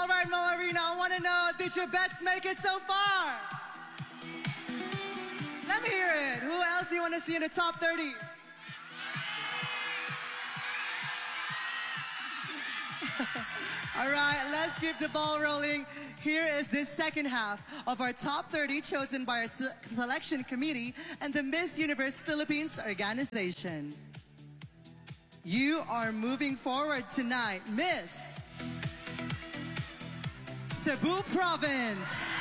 All right, Mo Arena, I want to know, did your bets make it so far? Let me hear it. Who else do you want to see in the top 30? All right, let's keep the ball rolling. Here is this second half of our top 30 chosen by our selection committee and the Miss Universe Philippines organization. You are moving forward tonight, Miss Cebu Province.